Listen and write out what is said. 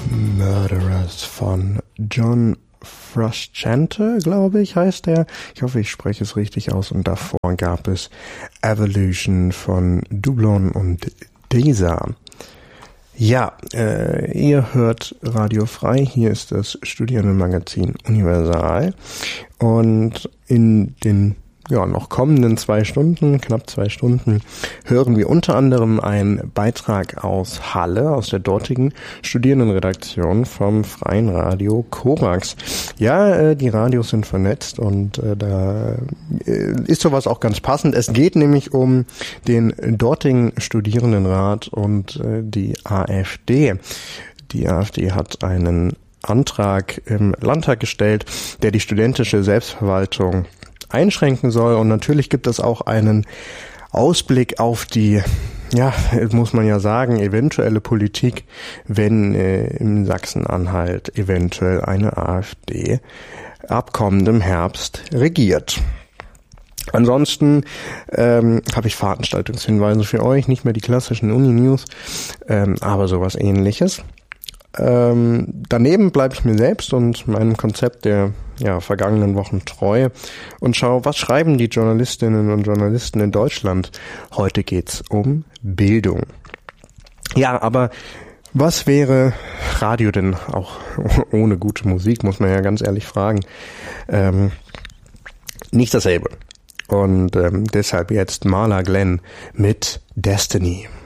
Murderers von John Frusciante, glaube ich, heißt er. Ich hoffe, ich spreche es richtig aus. Und davor gab es Evolution von Doublon und Deza. Ja, ihr hört Radio Frei. Hier ist das Studierendenmagazin Universal. Und in den noch kommenden 2 Stunden, knapp 2 Stunden, hören wir unter anderem einen Beitrag aus Halle, aus der dortigen Studierendenredaktion vom Freien Radio Korax. Ja, die Radios sind vernetzt und da ist sowas auch ganz passend. Es geht nämlich um den dortigen Studierendenrat und die AfD. Die AfD hat einen Antrag im Landtag gestellt, der die studentische Selbstverwaltung einschränken soll. Und natürlich gibt es auch einen Ausblick auf die, muss man ja sagen, eventuelle Politik, wenn in Sachsen-Anhalt eventuell eine AfD ab kommendem Herbst regiert. Ansonsten habe ich Veranstaltungshinweise für euch, nicht mehr die klassischen Uni-News, aber sowas Ähnliches. Daneben bleibe ich mir selbst und meinem Konzept der vergangenen Wochen treu und schaue, was schreiben die Journalistinnen und Journalisten in Deutschland. Heute geht's um Bildung. Ja, aber was wäre Radio denn auch ohne gute Musik, muss man ja ganz ehrlich fragen. Nicht dasselbe. Und deshalb jetzt Marla Glenn mit Destiny.